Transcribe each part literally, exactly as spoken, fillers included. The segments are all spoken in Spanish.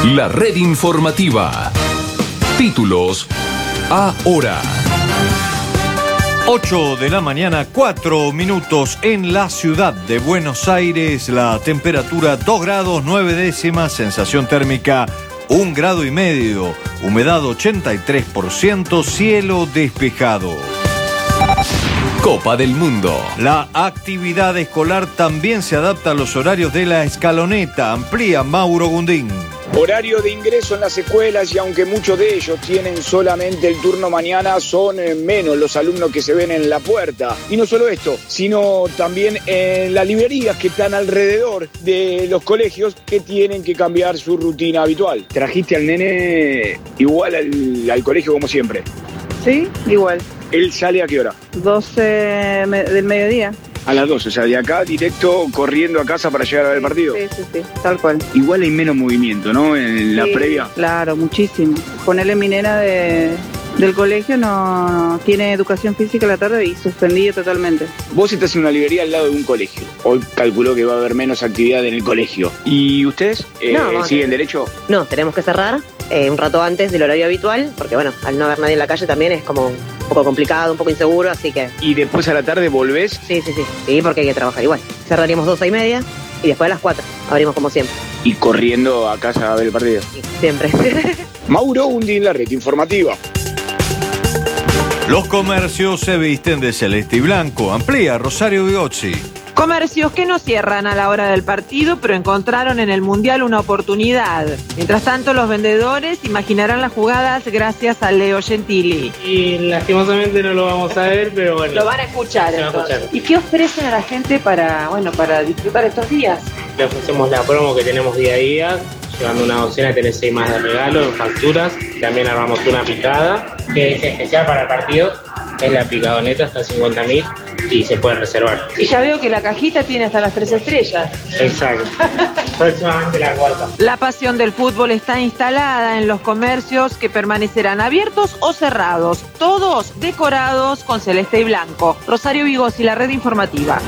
La red informativa. Títulos ahora. ocho de la mañana, cuatro minutos en la ciudad de Buenos Aires. La temperatura dos grados nueve décimas, sensación térmica un grado y medio, humedad ochenta y tres por ciento, cielo despejado. Copa del Mundo. La actividad escolar también se adapta a los horarios de la escaloneta. Amplía Mauro Gundín. Horario de ingreso en las escuelas, y aunque muchos de ellos tienen solamente el turno mañana, son menos los alumnos que se ven en la puerta. Y no solo esto, sino también en las librerías que están alrededor de los colegios, que tienen que cambiar su rutina habitual. ¿Trajiste al nene igual al, al colegio como siempre? Sí, igual. ¿Él sale a qué hora? doce del mediodía. A las doce, o sea, de acá directo corriendo a casa para llegar a ver el partido. Sí, sí, sí, tal cual. Igual hay menos movimiento, ¿no? En la Sí, previa. Claro, muchísimo. Ponerle mi nena de, del colegio, no, no tiene educación física a la tarde y suspendida totalmente. Vos estás en una librería al lado de un colegio. Hoy calculó que va a haber menos actividad en el colegio. ¿Y ustedes eh, No, siguen derecho? No, tenemos que cerrar eh, un rato antes del horario habitual, porque bueno, al no haber nadie en la calle también es como un poco complicado, un poco inseguro, así que... ¿Y después a la tarde volvés? Sí, sí, sí, sí, porque hay que trabajar igual. Cerraríamos doce y media y después a las cuatro abrimos como siempre. Y corriendo a casa a ver el partido. Sí, siempre. Mauro Gundín, la red informativa. Los comercios se visten de celeste y blanco. Amplía Rosario Bigozzi. Comercios que no cierran a la hora del partido, pero encontraron en el Mundial una oportunidad. Mientras tanto, los vendedores imaginarán las jugadas gracias a Leo Gentili. Y lastimosamente no lo vamos a ver, pero bueno. Lo van a escuchar, Se va a entonces. escuchar. ¿Y qué ofrecen a la gente para, bueno, para disfrutar estos días? Le ofrecemos la promo que tenemos día a día. Llevando una docena tenés seis más de regalo en facturas. También armamos una picada, que es especial para el partido. Es la picadoneta, hasta cincuenta mil y se puede reservar. Y ya veo que la cajita tiene hasta las tres estrellas. Exacto. Próximamente la cuarta. La pasión del fútbol está instalada en los comercios, que permanecerán abiertos o cerrados, todos decorados con celeste y blanco. Rosario Bigozzi, la red informativa.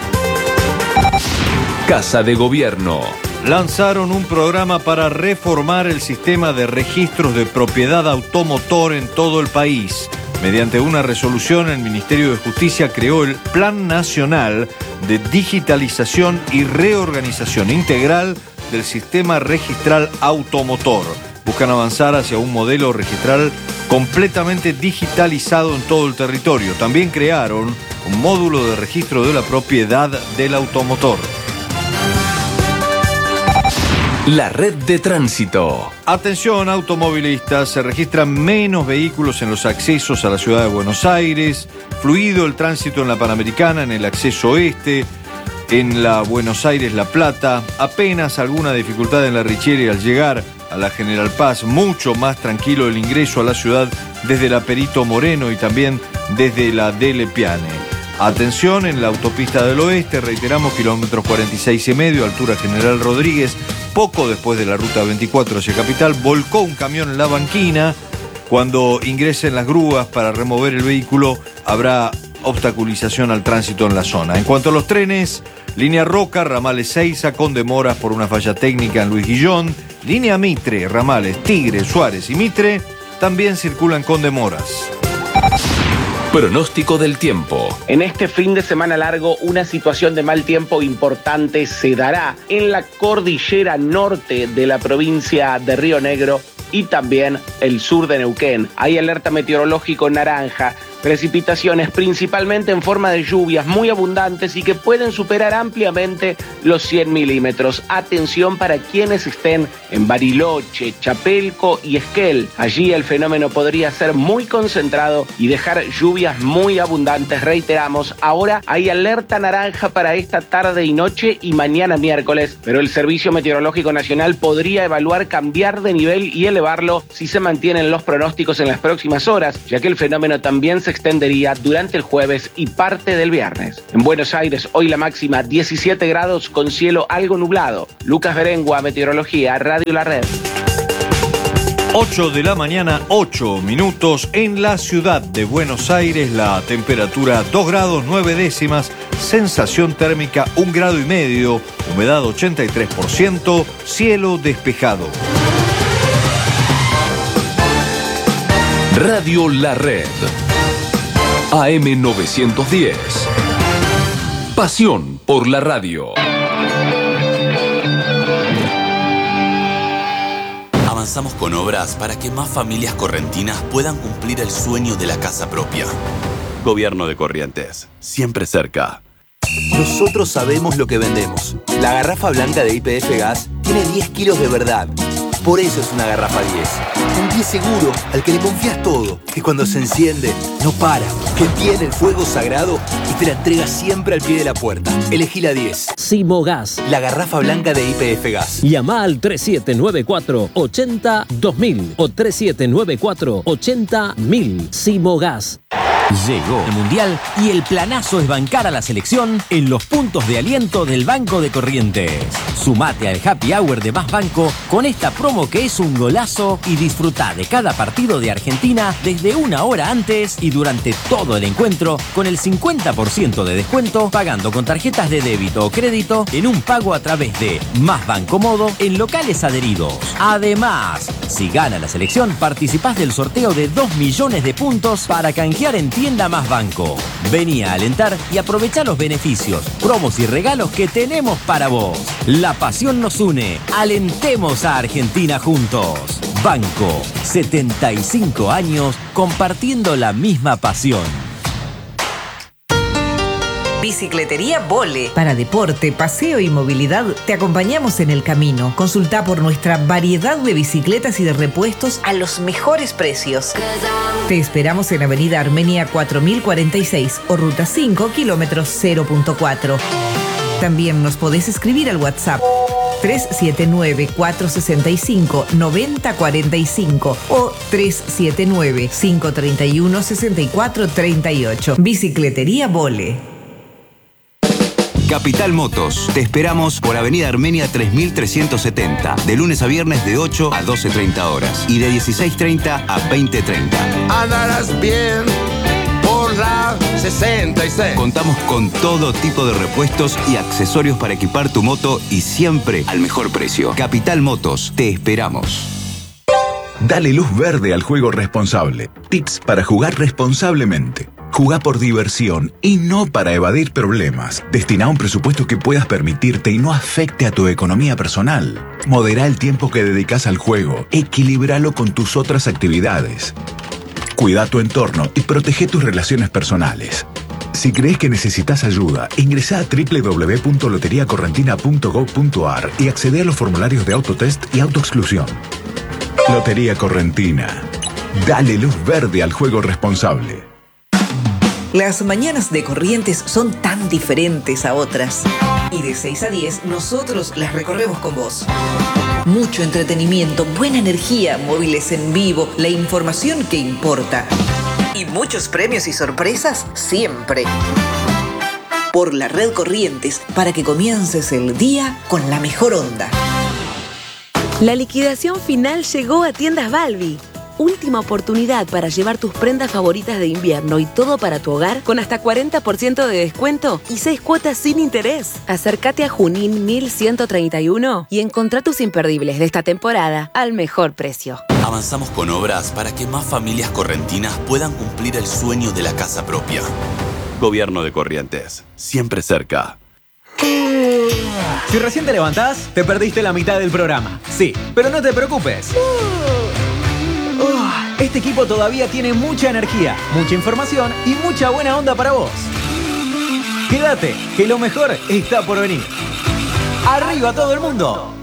Casa de Gobierno. Lanzaron un programa para reformar el sistema de registros de propiedad automotor en todo el país. Mediante una resolución, el Ministerio de Justicia creó el Plan Nacional de Digitalización y Reorganización Integral del Sistema Registral Automotor. Buscan avanzar hacia un modelo registral completamente digitalizado en todo el territorio. También crearon un módulo de registro de la propiedad del automotor. La red de tránsito. Atención, automovilistas, se registran menos vehículos en los accesos a la ciudad de Buenos Aires, fluido el tránsito en la Panamericana, en el acceso oeste, en la Buenos Aires-La Plata, apenas alguna dificultad en la Richieri al llegar a la General Paz, mucho más tranquilo el ingreso a la ciudad desde la Perito Moreno y también desde la Delle Piane. Atención, en la autopista del oeste, reiteramos, kilómetros cuarenta y seis y medio, altura General Rodríguez, poco después de la ruta veinticuatro hacia Capital, volcó un camión en la banquina. Cuando ingresen las grúas para remover el vehículo, habrá obstaculización al tránsito en la zona. En cuanto a los trenes, línea Roca, ramales Seiza, con demoras por una falla técnica en Luis Guillón, línea Mitre, ramales Tigre, Suárez y Mitre, también circulan con demoras. Pronóstico del tiempo. En este fin de semana largo, una situación de mal tiempo importante se dará en la cordillera norte de la provincia de Río Negro y también el sur de Neuquén. Hay alerta meteorológico naranja. Precipitaciones principalmente en forma de lluvias muy abundantes y que pueden superar ampliamente los cien milímetros. Atención para quienes estén en Bariloche, Chapelco y Esquel. Allí el fenómeno podría ser muy concentrado y dejar lluvias muy abundantes. Reiteramos, ahora hay alerta naranja para esta tarde y noche y mañana miércoles, pero el Servicio Meteorológico Nacional podría evaluar cambiar de nivel y elevarlo si se mantienen los pronósticos en las próximas horas, ya que el fenómeno también se se extendería durante el jueves y parte del viernes. En Buenos Aires, hoy la máxima diecisiete grados con cielo algo nublado. Lucas Berengua, Meteorología, Radio La Red. ocho de la mañana, ocho minutos en la ciudad de Buenos Aires. La temperatura dos grados nueve décimas, sensación térmica un grado y medio, humedad ochenta y tres por ciento, cielo despejado. Radio La Red. A M novecientos diez. Pasión por la radio. Avanzamos con obras para que más familias correntinas puedan cumplir el sueño de la casa propia. Gobierno de Corrientes, siempre cerca. Nosotros sabemos lo que vendemos. La garrafa blanca de Y P F Gas tiene diez kilos de verdad. Por eso es una garrafa diez. Un diez seguro al que le confías todo. Que cuando se enciende, no para. Que tiene el fuego sagrado y te la entrega siempre al pie de la puerta. Elegí la diez. Simogas. La garrafa blanca de Y P F Gas. Llama al tres siete nueve cuatro, ocho cero, dos mil o tres siete nueve cuatro, ocho cero, mil. Simogas. Llegó el Mundial y el planazo es bancar a la selección en los puntos de aliento del Banco de Corrientes. Sumate al Happy Hour de Más Banco con esta promo que es un golazo y disfruta de cada partido de Argentina desde una hora antes y durante todo el encuentro con el cincuenta por ciento de descuento pagando con tarjetas de débito o crédito en un pago a través de Más Banco Modo en locales adheridos. Además, si gana la selección, participás del sorteo de dos millones de puntos para canjear en Tienda Más Banco. Vení a alentar y aprovechá los beneficios, promos y regalos que tenemos para vos. La pasión nos une. Alentemos a Argentina juntos. Banco, setenta y cinco años compartiendo la misma pasión. Bicicletería Vole. Para deporte, paseo y movilidad, te acompañamos en el camino. Consulta por nuestra variedad de bicicletas y de repuestos a los mejores precios. Te esperamos en Avenida Armenia cuatro mil cuarenta y seis o Ruta cinco, kilómetros cero punto cuatro. También nos podés escribir al WhatsApp tres siete nueve, cuatro seis cinco, nueve cero cuatro cinco o tres siete nueve, cinco tres uno, seis cuatro tres ocho. Bicicletería Vole. Capital Motos. Te esperamos por Avenida Armenia tres mil trescientos setenta, de lunes a viernes de ocho a doce treinta horas y de dieciséis treinta a veinte treinta. Andarás bien por la sesenta y seis. Contamos con todo tipo de repuestos y accesorios para equipar tu moto y siempre al mejor precio. Capital Motos. Te esperamos. Dale luz verde al juego responsable. Tips para jugar responsablemente. Jugá por diversión y no para evadir problemas. Destina un presupuesto que puedas permitirte y no afecte a tu economía personal. Modera el tiempo que dedicas al juego. Equilíbralo con tus otras actividades. Cuida tu entorno y protege tus relaciones personales. Si crees que necesitas ayuda, ingresá a doble u doble u doble u punto lotería correntina punto gob punto ar y accede a los formularios de autotest y autoexclusión. Lotería Correntina. Dale luz verde al juego responsable. Las mañanas de Corrientes son tan diferentes a otras. Y de seis a diez nosotros las recorremos con vos. Mucho entretenimiento, buena energía, móviles en vivo, la información que importa. Y muchos premios y sorpresas siempre. Por la Red Corrientes, para que comiences el día con la mejor onda. La liquidación final llegó a Tiendas Balbi. Última oportunidad para llevar tus prendas favoritas de invierno y todo para tu hogar con hasta cuarenta por ciento de descuento y seis cuotas sin interés. Acércate a Junín mil ciento treinta y uno y encontrá tus imperdibles de esta temporada al mejor precio. Avanzamos con obras para que más familias correntinas puedan cumplir el sueño de la casa propia. Gobierno de Corrientes, siempre cerca. Si recién te levantás, te perdiste la mitad del programa. Sí, pero no te preocupes. Este equipo todavía tiene mucha energía, mucha información y mucha buena onda para vos. Quédate, que lo mejor está por venir. ¡Arriba todo el mundo!